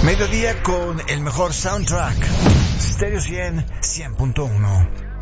Mediodía con el mejor soundtrack. Stereo 100, 100.1.